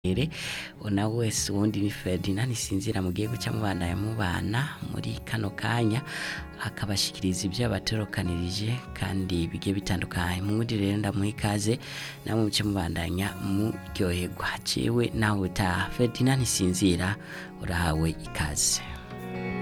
ere ona wese uwundi ni Ferdinand Nsinzira mugiye guca mubana muri kano kanya akabashikiriza ibyo abatorokanirije kandi bigiye bitandukanye mundi rero ndamuha ikaze namwe muce mubandanya muryoherwa jewe nawe ta Ferdinand Nsinzira urahawe ikaze.